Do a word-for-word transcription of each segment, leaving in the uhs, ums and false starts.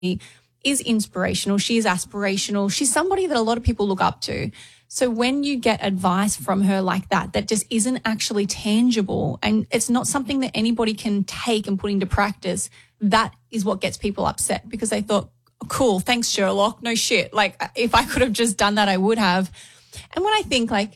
is inspirational. She is aspirational. She's somebody that a lot of people look up to. So when you get advice from her like that, that just isn't actually tangible and it's not something that anybody can take and put into practice, that is what gets people upset because they thought, cool, thanks, Sherlock. No shit. Like if I could have just done that, I would have. And when I think like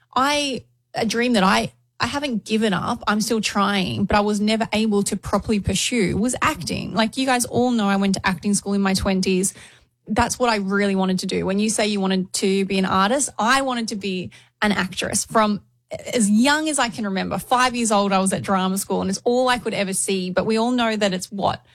I, a dream that I, I haven't given up, I'm still trying, but I was never able to properly pursue was acting. Like you guys all know I went to acting school in my twenties. That's what I really wanted to do. When you say you wanted to be an artist, I wanted to be an actress from as young as I can remember. Five years old, I was at drama school and it's all I could ever see. But we all know that it's what?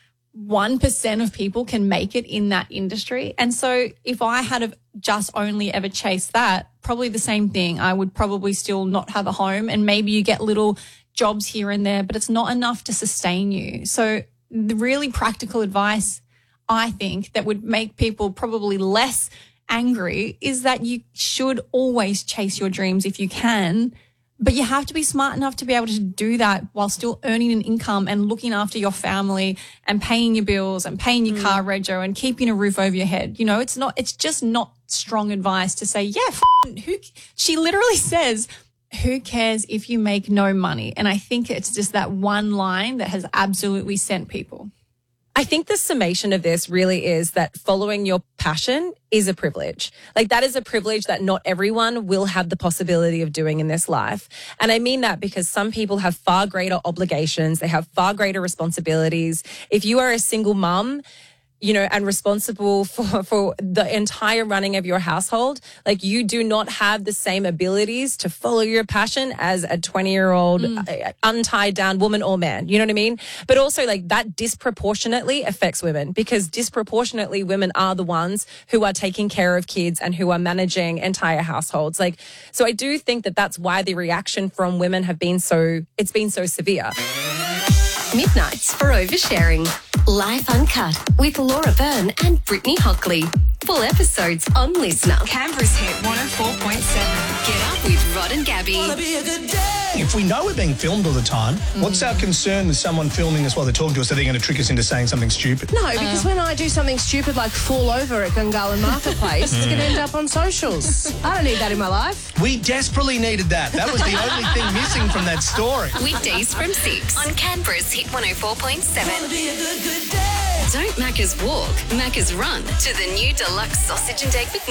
one percent of people can make it in that industry. And so if I had have just only ever chased that, probably the same thing. I would probably still not have a home and maybe you get little jobs here and there, but it's not enough to sustain you. So the really practical advice I think that would make people probably less angry is that you should always chase your dreams if you can, but you have to be smart enough to be able to do that while still earning an income and looking after your family and paying your bills and paying your mm. car rego and keeping a roof over your head. You know, it's not, it's just not strong advice to say, yeah, f- who, she literally says, who cares if you make no money? And I think it's just that one line that has absolutely sent people. I think the summation of this really is that following your passion is a privilege. Like that is a privilege that not everyone will have the possibility of doing in this life. And I mean that because some people have far greater obligations. They have far greater responsibilities. If you are a single mum, you know, and responsible for, for the entire running of your household, like you do not have the same abilities to follow your passion as a twenty-year-old mm. uh, untied down woman or man. You know what I mean? But also like that disproportionately affects women because disproportionately women are the ones who are taking care of kids and who are managing entire households. Like, so I do think that that's why the reaction from women have been so, it's been so severe. Midnights for Oversharing. Life Uncut with Laura Byrne and Brittany Hockley. Full episodes on Listener. Canberra's hit one oh four point seven. Get up with Rod and Gabby. If we know we're being filmed all the time, mm. what's our concern with someone filming us while they're talking to us? Are they going to trick us into saying something stupid? No, because uh. when I do something stupid like fall over at Gungahlin Marketplace, it's going to end up on socials. I don't need that in my life. We desperately needed that. That was the only thing missing from that story. Weekdays from six on Canberra's hit one oh four point seven. Don't Macca's walk, Macca's run to the new deluxe sausage and egg McMuffin.